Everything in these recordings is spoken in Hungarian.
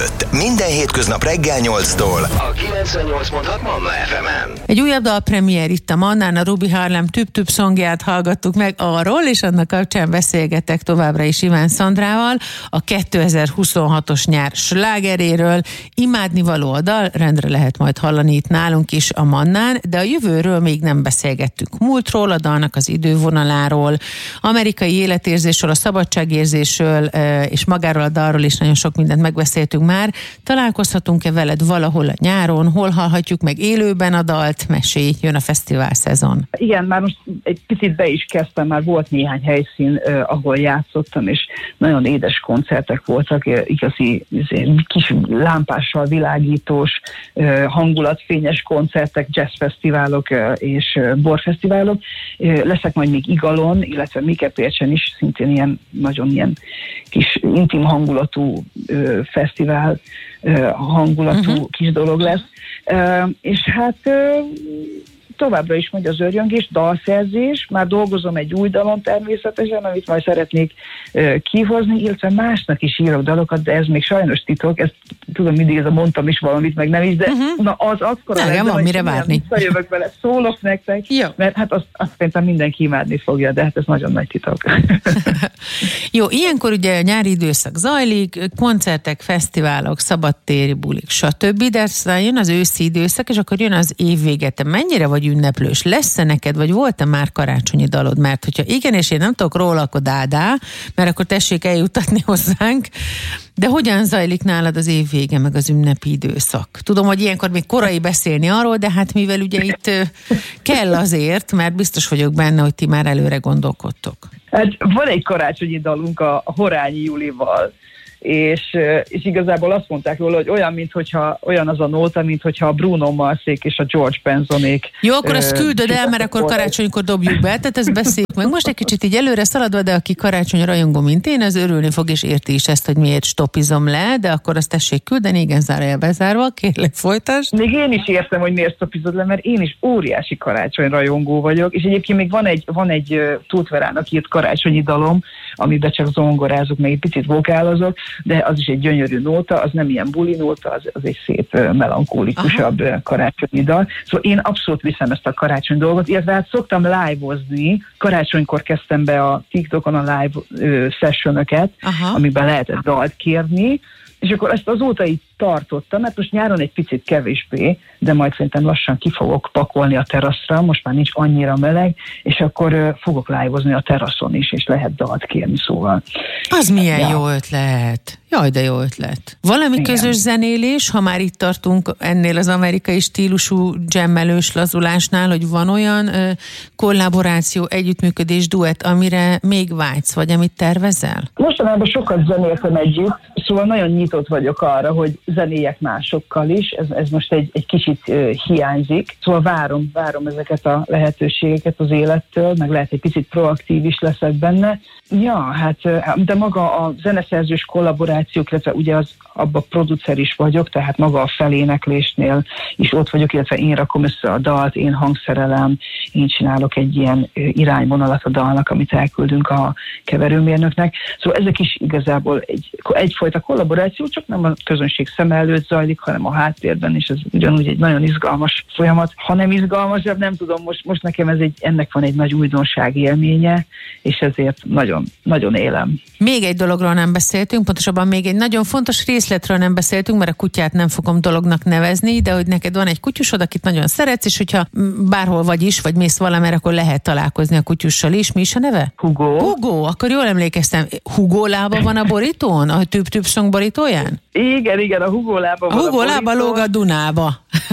előtt. Minden hétköznap reggel 8-tól a 98.6 Manna FM-en. Egy újabb dalpremiér itt a Mannán, a Ruby Harlem Tüp-Tüp szongját hallgattuk meg arról, és annak kapcsán beszélgetek továbbra is Iván Szandrával, a 2026-os nyár slágeréről. Imádnivaló a dal, rendre lehet majd hallani itt nálunk is a Mannán, de a jövőről még nem beszélgettünk. Múltról, a dalnak az idővonaláról, amerikai életérzésről, a szabadságérzésről, és magáról a dalról is nagyon sok mindent megbeszéltünk már. Találkozhatunk-e veled valahol a nyáron? Hol hallhatjuk meg élőben a dalt? Mesélj, jön a fesztivál szezon. Igen, már most egy picit be is kezdtem, már volt néhány helyszín, ahol játszottam, és nagyon édes koncertek voltak, igazi kis lámpással világítós, hangulatfényes koncertek, jazzfesztiválok és borfesztiválok. Leszek majd még Igalon, illetve Mikepércsen is, szintén ilyen nagyon ilyen kis intim hangulatú fesztivál, hangulatú kis dolog lesz. És hát továbbra is megy az örjöngés, dalszerzés, már dolgozom egy új dalon természetesen, amit majd szeretnék kihozni, illetve másnak is írok dalokat, de ez még sajnos titok, ezt tudom, mindig mondtam is valamit, meg nem is, de na az akkora lesz, van mire várni. Visszajövök vele, szólok nektek, mert hát azt szerintem mindenki imádni fogja, de hát ez nagyon nagy titok. Jó, ilyenkor ugye a nyári időszak zajlik, koncertek, fesztiválok, szabadtéri bulik, stb., de aztán jön az őszi időszak, és akkor jön az évvége. Te mennyire vagy ünneplős? Lesz-e neked, vagy volt-e már karácsonyi dalod? Mert hogyha igen, és én nem tudok róla, akkor dádá, mert akkor tessék eljutatni hozzánk. De hogyan zajlik nálad az évvége, meg az ünnepi időszak? Tudom, hogy ilyenkor még korai beszélni arról, de hát mivel ugye itt kell azért, mert biztos vagyok benne, hogy ti már előre gondolkodtok. Hát van egy karácsonyi dalunk a Horányi Julival, és igazából azt mondták róla, hogy olyan az a nóta, mintha a Bruno Marsék és a George Bensonék. Jó, akkor azt küldöd el, mert akkor karácsonykor dobjuk be, tehát ezt beszéljük meg. Most egy kicsit így előre szaladva, de aki karácsony rajongó, mint én, az örülni fog, és érti is ezt, hogy miért stopizom le, de akkor azt tessék küldeni, igen, zárójel bezárva, kérlek folytasd. Még én is értem, hogy miért stopizod le, mert én is óriási karácsony rajongó vagyok, és egyébként még van egy Tóth Verának írt karácsonyi dalom, amiben csak zongorázok, meg egy picit vokálozok, de az is egy gyönyörű nóta, az nem ilyen buli nóta, az egy szép melankolikusabb karácsonyi dal. Szóval én abszolút viszem ezt a karácsony dolgot, illetve hát szoktam live-ozni, karácsonykor kezdtem be a TikTokon a live sessionöket, amiben lehetett dalt kérni, és akkor ezt azóta így tartottam, mert most nyáron egy picit kevésbé, de majd szerintem lassan ki fogok pakolni a teraszra, most már nincs annyira meleg, és akkor fogok live-ozni a teraszon is, és lehet dalt kérni, szóval. Az milyen jó ötlet. Jaj, de jó ötlet. Valami közös zenélés, ha már itt tartunk ennél az amerikai stílusú jammelős lazulásnál, hogy van olyan kollaboráció, együttműködés, duett, amire még vágysz, vagy amit tervezel? Mostanában sokat zenéltem együtt, szóval nagyon nyitott vagyok arra, hogy zenéljek másokkal is, ez most egy kicsit hiányzik, szóval várom ezeket a lehetőségeket az élettől, meg lehet egy picit proaktív is leszek benne. Ja, hát de maga a zeneszerzős kollaborációk, illetve ugye abban producer is vagyok, tehát maga a feléneklésnél is ott vagyok, illetve én rakom össze a dalt, én hangszerelem, én csinálok egy ilyen irányvonalat a dalnak, amit elküldünk a keverőmérnöknek. Szóval ezek is igazából egyfajta kollaboráció, csak nem a közönség szem előtt zajlik, hanem a háttérben, és ez ugyanúgy egy nagyon izgalmas folyamat. Ha nem izgalmasabb, nem tudom, most nekem ennek van egy nagy újdonsági élménye, és ezért nagyon, nagyon élem. Még egy dologról nem beszéltünk, pontosabban még egy nagyon fontos részletről nem beszéltünk, mert a kutyát nem fogom dolognak nevezni, de hogy neked van egy kutyusod, akit nagyon szeretsz, és hogyha bárhol vagy is, vagy mész valamerre, akkor lehet találkozni a kutyussal is. Mi is a neve? Hugo, akkor jól emlékeztem. Hugo lába van a borítón? A Tüp-Tüp szong borítóján? Igen, a Hugo lába van. A Hugo lába lóg a Dunába.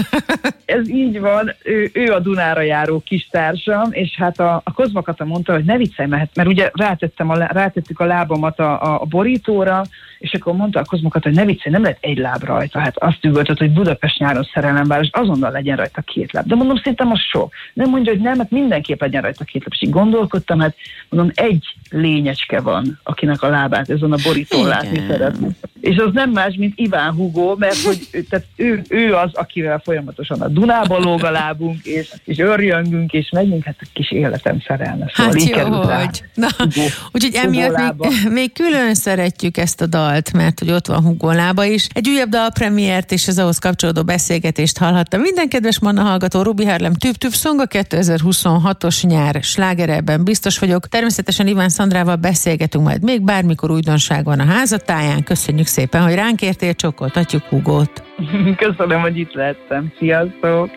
Ez így van, ő a Dunára járó kis társam, és hát a Kozma Kata mondta, hogy ne viccelj, mert ugye rátettük a lábamat a borítóra, és akkor mondta a Kozma Kata, hogy ne viccelj, nem lehet egy láb rajta. Hát azt üvöltött, hogy Budapest nyáron szerelemvár, és azonnal legyen rajta 2 láb. De mondom, szerintem az sok. Nem mondja, hogy nem, hát mindenképp legyen rajta 2 láb. És így gondolkodtam, hát mondom, egy lényecske van, akinek a lábát ezen a borítón látni szeretném. és az nem más, mint Iván Hugo, mert hogy tehát ő az, akivel folyamatosan a Dunába lóg a lábunk, és örjöngünk, és megyünk, hát a kis életem szerelme. Szóval hát jó, hogy. Na, úgyhogy emiatt még külön szeretjük ezt a dalt, mert hogy ott van Hugo lába is. Egy újabb dalpremiért és az ahhoz kapcsolódó beszélgetést hallhattam. Minden kedves Manna hallgató, Ruby Harlem Tüp Song a 2026-os nyár slágereben biztos vagyok. Természetesen Iván Szandrával beszélgetünk majd még bármikor újdonság van a házatáján. Köszönjük szépen, hogy ránk értél, csokoltatjuk Hugót. Köszönöm, hogy itt lehettem. Sziasztok!